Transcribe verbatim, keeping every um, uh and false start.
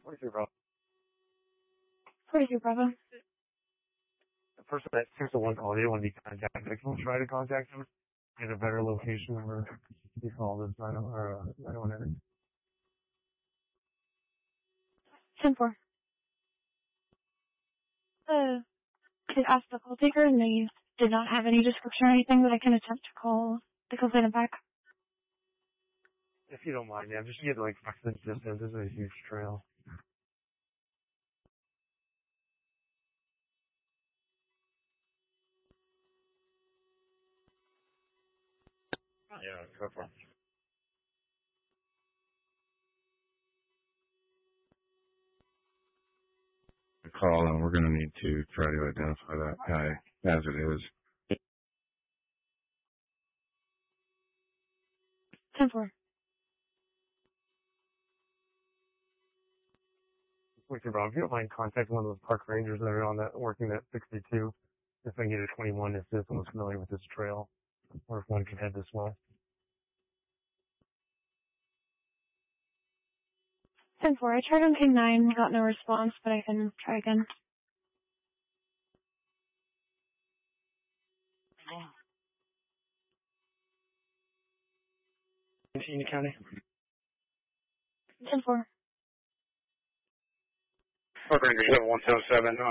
forty-three Bravo. forty-three Bravo. The person that six oh one called you when you contact them, we'll try to contact them. Get a better location where you call this nine oh or uh, nine one eight. ten four. Uh, did ask the call taker and they did not have any description or anything that I can attempt to call the complainant back. If you don't mind, yeah, just get like the distance. This is a huge trail. Yeah, go for it. Call, and we're going to need to try to identify that guy as it is. ten four. Mister Brown, if you don't mind contacting one of those park rangers that are on that working at sixty-two, if I can get a twenty-one if this one's familiar with this trail, or if one can head this way. ten four. I tried on King nine, got no response, but I can try again. Union County. ten four. Park Ranger seven one seven seven.